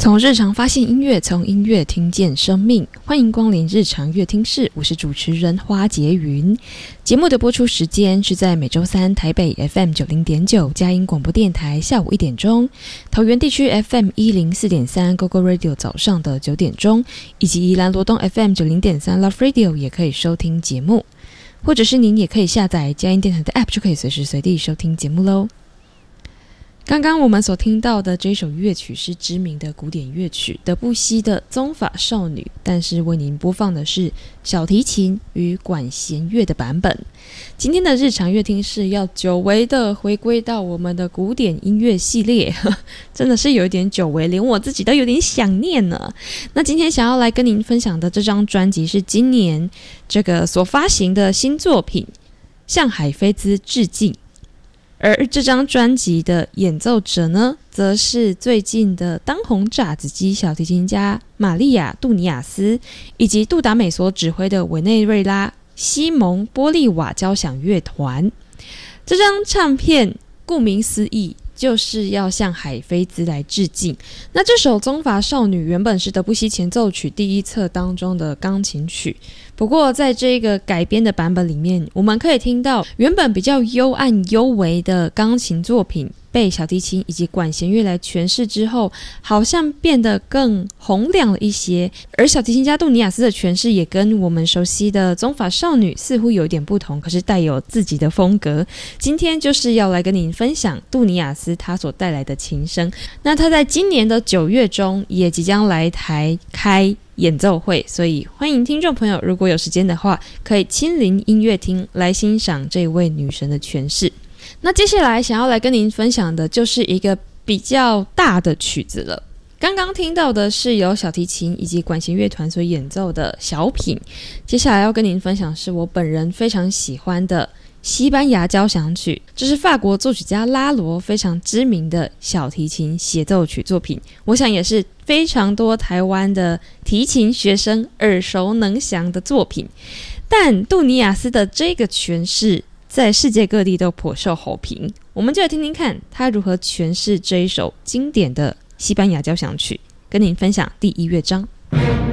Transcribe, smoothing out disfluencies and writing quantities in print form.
从日常发现音乐，从音乐听见生命。欢迎光临日常乐听室，我是主持人花洁云。节目的播出时间是在每周三台北 FM90.9 佳音广播电台下午1点钟，桃园地区 FM104.3 GoGo Radio 早上的9点钟，以及宜兰罗东 FM90.3 Love Radio 也可以收听节目，或者是您也可以下载佳音电台的 App 就可以随时随地收听节目咯。刚刚我们所听到的这首乐曲是知名的古典乐曲德布西的宗法少女，但是为您播放的是小提琴与管弦乐的版本。今天的日常乐听是要久违的回归到我们的古典音乐系列，真的是有一点久违，连我自己都有点想念呢。那今天想要来跟您分享的这张专辑是今年这个所发行的新作品，向海菲兹致敬。而这张专辑的演奏者呢，则是最近的当红炸子鸡小提琴家玛利亚·杜尼亚斯，以及杜达美所指挥的委内瑞拉西蒙·波利瓦交响乐团。这张唱片顾名思义就是要向海菲兹来致敬。那这首宗法少女原本是德布西前奏曲第一册当中的钢琴曲，不过在这个改编的版本里面，我们可以听到原本比较幽暗幽微的钢琴作品被小提琴以及管弦乐来诠释之后，好像变得更洪亮了一些。而小提琴家杜尼亚斯的诠释也跟我们熟悉的宗法少女似乎有点不同，可是带有自己的风格。今天就是要来跟您分享杜尼亚斯他所带来的琴声。那他在今年的9月中也即将来台开演奏会，所以欢迎听众朋友如果有时间的话，可以亲临音乐厅来欣赏这位女神的诠释。那接下来想要来跟您分享的就是一个比较大的曲子了。刚刚听到的是由小提琴以及管弦乐团所演奏的小品，接下来要跟您分享是我本人非常喜欢的西班牙交响曲，这是法国作曲家拉罗非常知名的小提琴协奏曲作品，我想也是非常多台湾的提琴学生耳熟能详的作品。但杜尼亚斯的这个诠释在世界各地都颇受好评，我们就来听听看他如何诠释这一首经典的西班牙交响曲，跟您分享第1乐章。